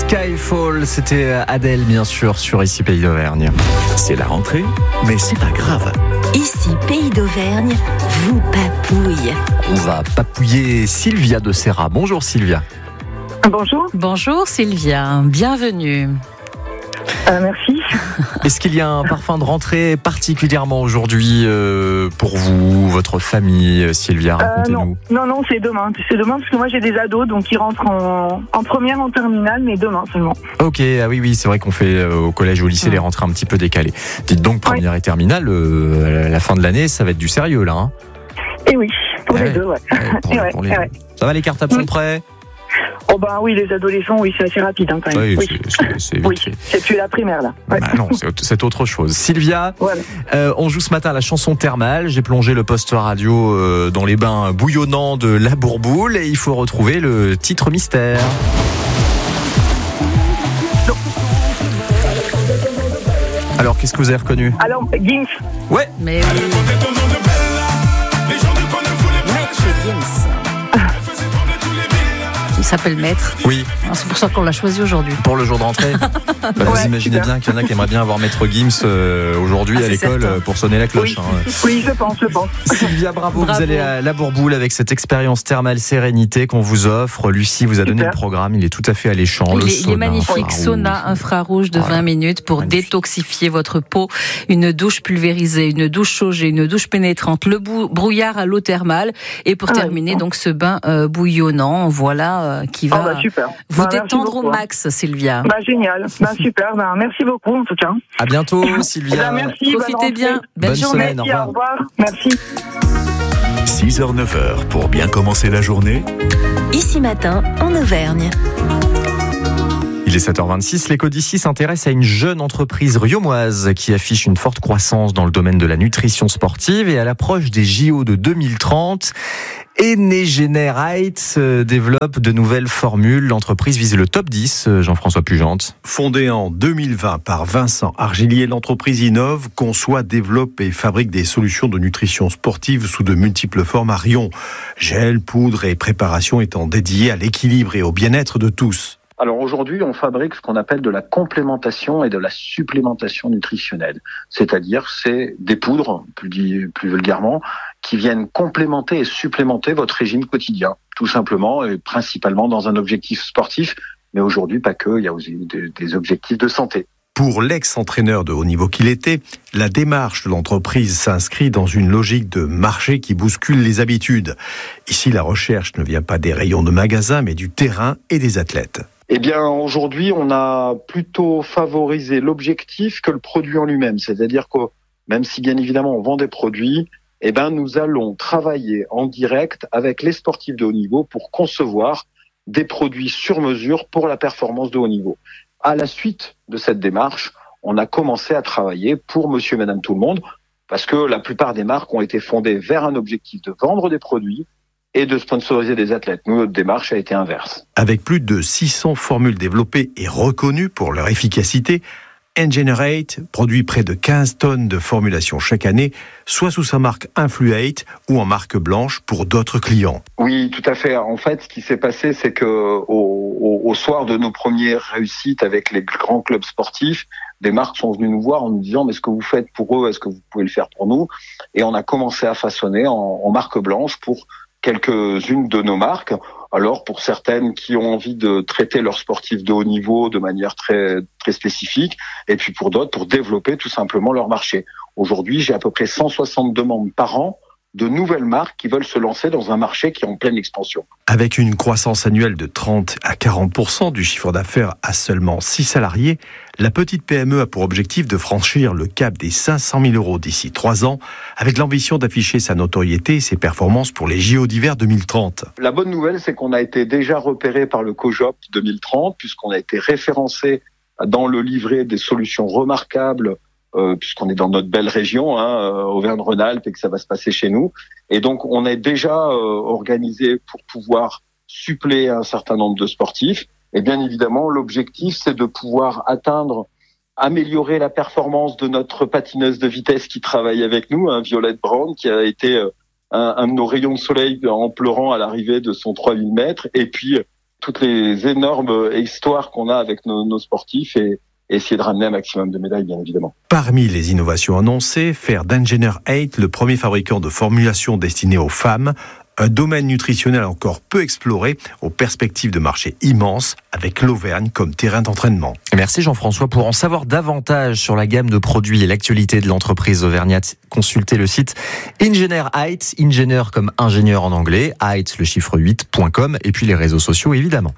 Skyfall, c'était Adèle bien sûr sur Ici Pays d'Auvergne. C'est la rentrée, mais c'est pas grave. Ici Pays d'Auvergne vous papouille. On va papouiller Sylvia de Serra. Bonjour Sylvia. Bonjour. Bonjour Sylvia, bienvenue. Merci. Est-ce qu'il y a un parfum de rentrée particulièrement aujourd'hui pour vous, votre famille, Sylvia? Racontez-nous. Non, c'est demain. C'est demain parce que moi j'ai des ados, donc ils rentrent en première, en terminale, mais demain seulement. Ok, ah oui, c'est vrai qu'on fait au collège, au lycée les rentrées un petit peu décalées. Dites donc première et terminale, à la fin de l'année, ça va être du sérieux là. Hein. Et oui, pour les deux, ouais. Pour les deux. Ça va, les cartables sont prêts? Oh ben oui, les adolescents, oui, c'est assez rapide quand même. Oui, c'est vite fait. C'est plus la primaire là. Ouais. Bah non, c'est autre chose. Sylvia, voilà. On joue ce matin la chanson thermale. J'ai plongé le poste radio dans les bains bouillonnants de la Bourboule et il faut retrouver le titre mystère. Non. Alors, qu'est-ce que vous avez reconnu? Alors, Gims. Ouais. Mais oui. Maître Gims. Il s'appelle Maître. Oui. C'est pour ça qu'on l'a choisi aujourd'hui. Pour le jour de rentrée. Vous imaginez super. Bien qu'il y en a qui aimeraient bien avoir Maître Gims aujourd'hui à l'école pour sonner la cloche. Oui, je pense. Sylvia, bravo. Vous allez à la Bourboule avec cette expérience thermale sérénité qu'on vous offre. Lucie vous a donné le programme, il est tout à fait alléchant. Il est magnifique, sauna infrarouge de 20 minutes pour détoxifier votre peau. Une douche pulvérisée, une douche chaugée, une douche pénétrante, le brouillard à l'eau thermale et pour terminer donc ce bain bouillonnant. Voilà. Qui va vous détendre au max, Sylvia. Génial, super, merci beaucoup en tout cas. À bientôt Sylvia. Merci, profitez bien, bonne journée. Merci, au revoir. Merci. 6h, 9h pour bien commencer la journée. Ici matin en Auvergne. Il est 7h26, l'écho d'ici s'intéresse à une jeune entreprise riaumoise qui affiche une forte croissance dans le domaine de la nutrition sportive et à l'approche des JO de 2030. Enegenerate développe de nouvelles formules. L'entreprise vise le top 10, Jean-François Pugente. Fondée en 2020 par Vincent Argilier, l'entreprise innove, conçoit, développe et fabrique des solutions de nutrition sportive sous de multiples formes à Riom. Gel, poudre et préparation étant dédiées à l'équilibre et au bien-être de tous. Alors aujourd'hui, on fabrique ce qu'on appelle de la complémentation et de la supplémentation nutritionnelle. C'est-à-dire, c'est des poudres, plus vulgairement, qui viennent complémenter et supplémenter votre régime quotidien, tout simplement et principalement dans un objectif sportif, mais aujourd'hui pas que, il y a aussi des objectifs de santé. Pour l'ex-entraîneur de haut niveau qu'il était, la démarche de l'entreprise s'inscrit dans une logique de marché qui bouscule les habitudes. Ici, la recherche ne vient pas des rayons de magasins, mais du terrain et des athlètes. Eh bien, aujourd'hui, on a plutôt favorisé l'objectif que le produit en lui-même. C'est-à-dire que, même si bien évidemment on vend des produits, nous allons travailler en direct avec les sportifs de haut niveau pour concevoir des produits sur mesure pour la performance de haut niveau. À la suite de cette démarche, on a commencé à travailler pour monsieur et madame tout le monde, parce que la plupart des marques ont été fondées vers un objectif de vendre des produits et de sponsoriser des athlètes. Nous, notre démarche a été inverse. Avec plus de 600 formules développées et reconnues pour leur efficacité, Engenerate produit près de 15 tonnes de formulations chaque année, soit sous sa marque Influate ou en marque blanche pour d'autres clients. Oui, tout à fait. En fait, ce qui s'est passé, c'est que au soir de nos premières réussites avec les grands clubs sportifs, des marques sont venues nous voir en nous disant « Mais ce que vous faites pour eux, est-ce que vous pouvez le faire pour nous ?» Et on a commencé à façonner en marque blanche pour quelques-unes de nos marques. Alors, pour certaines qui ont envie de traiter leurs sportifs de haut niveau de manière très, très spécifique, et puis pour d'autres, pour développer tout simplement leur marché. Aujourd'hui, j'ai à peu près 160 demandes par an de nouvelles marques qui veulent se lancer dans un marché qui est en pleine expansion. Avec une croissance annuelle de 30 à 40% du chiffre d'affaires à seulement 6 salariés, la petite PME a pour objectif de franchir le cap des 500 000 € d'ici 3 ans, avec l'ambition d'afficher sa notoriété et ses performances pour les JO d'hiver 2030. La bonne nouvelle, c'est qu'on a été déjà repéré par le COJOP 2030, puisqu'on a été référencé dans le livret des solutions remarquables, puisqu'on est dans notre belle région, Auvergne-Rhône-Alpes, et que ça va se passer chez nous. Et donc, on est déjà organisé pour pouvoir suppléer un certain nombre de sportifs. Et bien évidemment, l'objectif, c'est de pouvoir améliorer la performance de notre patineuse de vitesse qui travaille avec nous, Violette Brown, qui a été un de nos rayons de soleil en pleurant à l'arrivée de son 3000 mètres. Et puis, toutes les énormes histoires qu'on a avec nos sportifs et essayer de ramener un maximum de médailles, bien évidemment. Parmi les innovations annoncées, faire d'Engineer 8 le premier fabricant de formulations destinées aux femmes, un domaine nutritionnel encore peu exploré, aux perspectives de marché immenses, avec l'Auvergne comme terrain d'entraînement. Merci Jean-François. Pour en savoir davantage sur la gamme de produits et l'actualité de l'entreprise auvergnate, consultez le site Engineer 8, ingénieur comme ingénieur en anglais, 8 le chiffre 8.com, et puis les réseaux sociaux évidemment.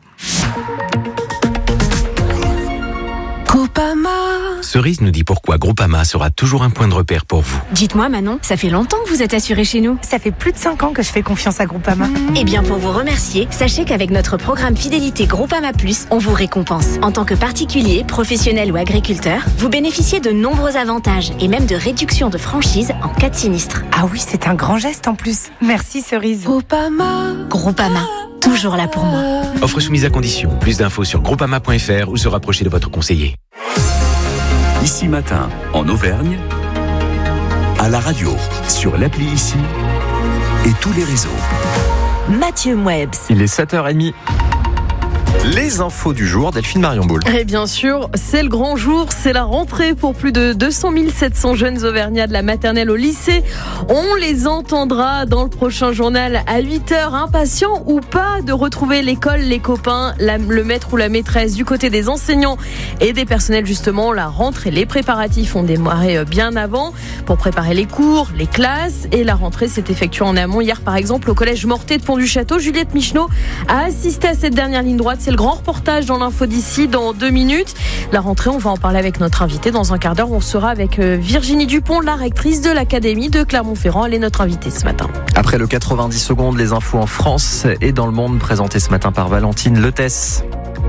Groupama. Cerise nous dit pourquoi Groupama sera toujours un point de repère pour vous. Dites-moi Manon, ça fait longtemps que vous êtes assurée chez nous. Ça fait plus de 5 ans que je fais confiance à Groupama. Eh bien pour vous remercier, sachez qu'avec notre programme Fidélité Groupama Plus, on vous récompense. En tant que particulier, professionnel ou agriculteur, vous bénéficiez de nombreux avantages et même de réductions de franchise en cas de sinistre. Ah oui, c'est un grand geste en plus. Merci Cerise. Groupama, toujours là pour moi. Offre soumise à condition. Plus d'infos sur groupama.fr ou se rapprocher de votre conseiller. Ici Matin, en Auvergne, à la radio, sur l'appli Ici et tous les réseaux. Mathieu Mouebs. Il est 7h30. Les infos du jour, Delphine Marion Boule. Et bien sûr, c'est le grand jour, c'est la rentrée pour plus de 200 700 jeunes auvergnats de la maternelle au lycée. On les entendra dans le prochain journal à 8h, impatients ou pas de retrouver l'école, les copains, le maître ou la maîtresse. Du côté des enseignants et des personnels, justement, la rentrée, les préparatifs ont démarré bien avant pour préparer les cours, les classes. Et la rentrée s'est effectuée en amont. Hier, par exemple, au collège Mortet de Pont-du-Château, Juliette Micheneau a assisté à cette dernière ligne droite. C'est le grand reportage dans l'info d'ici dans 2 minutes. La rentrée, on va en parler avec notre invité dans un quart d'heure. On sera avec Virginie Dupont, la rectrice de l'Académie de Clermont-Ferrand. Elle est notre invitée ce matin. Après le 90 secondes, les infos en France et dans le monde présentées ce matin par Valentine Letès.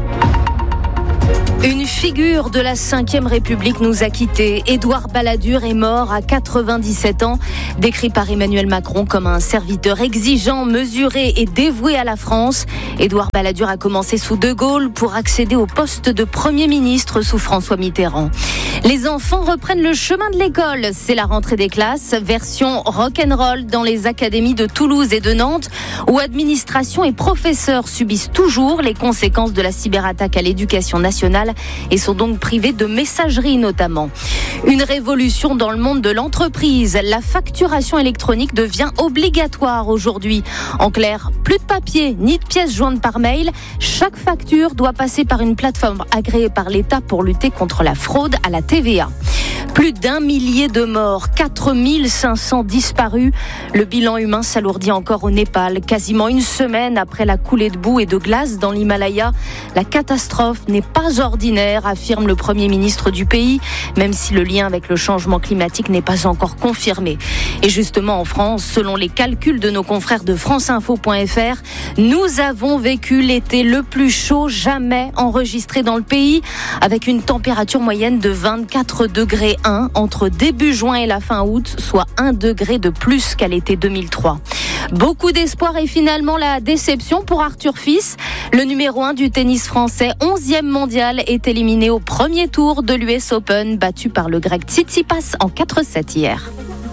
Une figure de la 5e République nous a quittés. Édouard Balladur est mort à 97 ans, décrit par Emmanuel Macron comme un serviteur exigeant, mesuré et dévoué à la France. Édouard Balladur a commencé sous De Gaulle pour accéder au poste de Premier ministre sous François Mitterrand. Les enfants reprennent le chemin de l'école. C'est la rentrée des classes, version rock'n'roll dans les académies de Toulouse et de Nantes, où administration et professeurs subissent toujours les conséquences de la cyberattaque à l'éducation nationale et sont donc privés de messagerie notamment. Une révolution dans le monde de l'entreprise. La facturation électronique devient obligatoire aujourd'hui. En clair, plus de papier ni de pièces jointes par mail. Chaque facture doit passer par une plateforme agréée par l'État pour lutter contre la fraude à la TVA. Plus d'1 millier de morts, 4500 disparus. Le bilan humain s'alourdit encore au Népal. Quasiment une semaine après la coulée de boue et de glace dans l'Himalaya. La catastrophe n'est pas ordinaire, affirme le Premier ministre du pays, même si le lien avec le changement climatique n'est pas encore confirmé. Et justement en France, selon les calculs de nos confrères de franceinfo.fr, nous avons vécu l'été le plus chaud jamais enregistré dans le pays, avec une température moyenne de 24 degrés 1 entre début juin et la fin août, soit 1 degré de plus qu'à l'été 2003. Beaucoup d'espoir et finalement la déception pour Arthur Fils. Le numéro 1 du tennis français, 11e mondial, est éliminé au premier tour de l'US Open, battu par le grec Tsitsipas en 4-7 hier.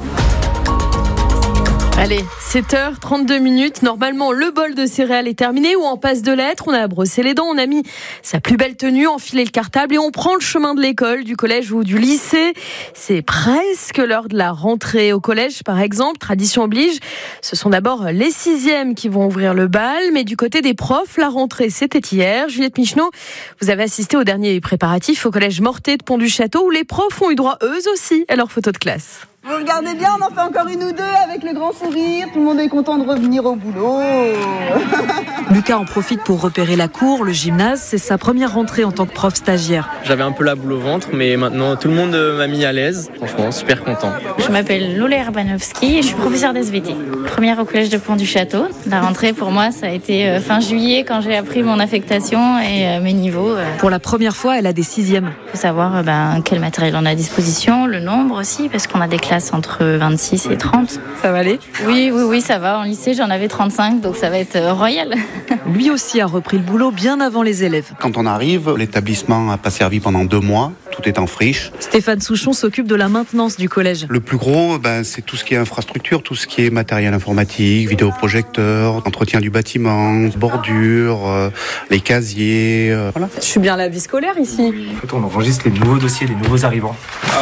Allez, 7h32. Normalement, le bol de céréales est terminé ou en passe de l'être. On a brossé les dents, on a mis sa plus belle tenue, enfilé le cartable et on prend le chemin de l'école, du collège ou du lycée. C'est presque l'heure de la rentrée. Au collège, par exemple, tradition oblige, ce sont d'abord les 6e qui vont ouvrir le bal. Mais du côté des profs, la rentrée, c'était hier. Juliette Micheneau, vous avez assisté aux derniers préparatifs au collège Mortet de Pont-du-Château où les profs ont eu droit, eux aussi, à leur photo de classe. Vous regardez bien, on en fait encore une ou deux avec le grand sourire. Tout le monde est content de revenir au boulot. Lucas en profite pour repérer la cour, le gymnase. C'est sa première rentrée en tant que prof stagiaire. J'avais un peu la boule au ventre, mais maintenant tout le monde m'a mis à l'aise. Franchement, super content. Je m'appelle Lola Herbanovski et je suis professeure d'SVT. Première au collège de Pont-du-Château. La rentrée pour moi, ça a été fin juillet quand j'ai appris mon affectation et mes niveaux. Pour la première fois, elle a des 6e. Il faut savoir quel matériel on a à disposition, le nombre aussi, parce qu'on a des classes entre 26 et 30. Ça va aller ? Oui, ça va. En lycée, j'en avais 35, donc ça va être royal. Lui aussi a repris le boulot bien avant les élèves. Quand on arrive, l'établissement n'a pas servi pendant 2 mois. tout est en friche. Stéphane Souchon s'occupe de la maintenance du collège. Le plus gros, c'est tout ce qui est infrastructure, tout ce qui est matériel informatique, vidéoprojecteur, entretien du bâtiment, bordure, les casiers. Voilà. Je suis bien à la vie scolaire ici. En fait, on enregistre les nouveaux dossiers, les nouveaux arrivants.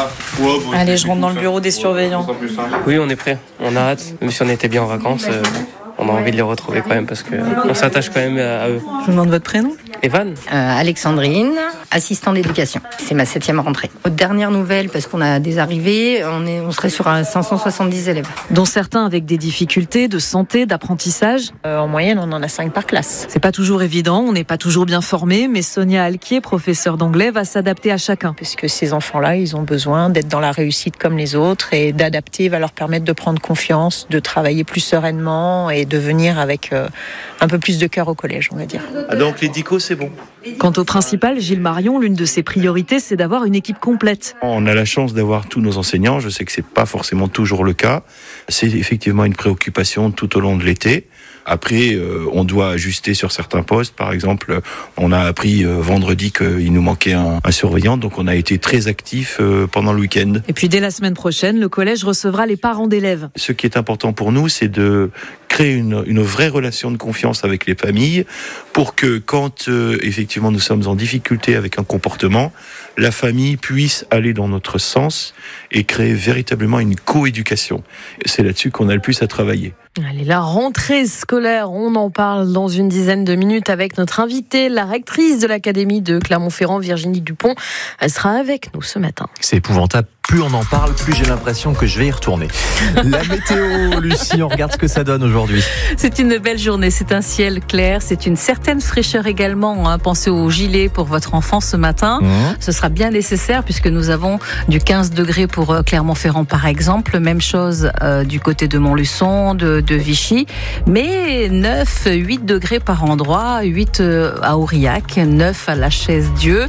Allez, je rentre dans le bureau des surveillants. Oui, on est prêt. On a hâte. Même si on était bien en vacances, on a envie de les retrouver quand même parce qu'on s'attache quand même à eux. Je vous demande votre prénom ? Evan. Alexandrine, assistante d'éducation. C'est ma 7e rentrée. Aux dernières nouvelles, parce qu'on a des arrivées, on serait sur 570 élèves. Dont certains avec des difficultés de santé, d'apprentissage. En moyenne, on en a 5 par classe. C'est pas toujours évident, on n'est pas toujours bien formé, mais Sonia Alquier, professeure d'anglais, va s'adapter à chacun. Puisque ces enfants-là, ils ont besoin d'être dans la réussite comme les autres et d'adapter va leur permettre de prendre confiance, de travailler plus sereinement et de venir avec un peu plus de cœur au collège, on va dire. Donc les DICO, c'est bon. Quant au principal, Gilles Marion, l'une de ses priorités, c'est d'avoir une équipe complète. On a la chance d'avoir tous nos enseignants. Je sais que c'est pas forcément toujours le cas. C'est effectivement une préoccupation tout au long de l'été. Après, on doit ajuster sur certains postes. Par exemple, on a appris vendredi qu'il nous manquait un surveillant, donc on a été très actifs pendant le week-end. Et puis dès la semaine prochaine, le collège recevra les parents d'élèves. Ce qui est important pour nous, c'est de créer une vraie relation de confiance avec les familles pour que quand effectivement nous sommes en difficulté avec un comportement, la famille puisse aller dans notre sens et créer véritablement une coéducation. C'est là-dessus qu'on a le plus à travailler. Allez, la rentrée scolaire, on en parle dans une dizaine de minutes avec notre invitée, la rectrice de l'Académie de Clermont-Ferrand, Virginie Dupont. Elle sera avec nous ce matin. C'est épouvantable. Plus on en parle, plus j'ai l'impression que je vais y retourner. La météo, Lucie, on regarde ce que ça donne aujourd'hui. C'est une belle journée, c'est un ciel clair, c'est une certaine fraîcheur également. Pensez au gilet pour votre enfant ce matin. Ce sera bien nécessaire puisque nous avons du 15 degrés pour Clermont-Ferrand par exemple. Même chose du côté de Montluçon, de Vichy. Mais 9, 8 degrés par endroit, 8 à Aurillac, 9 à la Chaise-Dieu,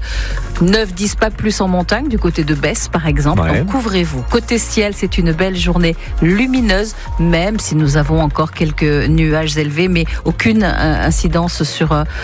9, 10 pas plus en montagne du côté de Besse par exemple. Ouais. Donc couvrez-vous. Côté ciel, c'est une belle journée lumineuse, même si nous avons encore quelques nuages élevés, mais aucune incidence sur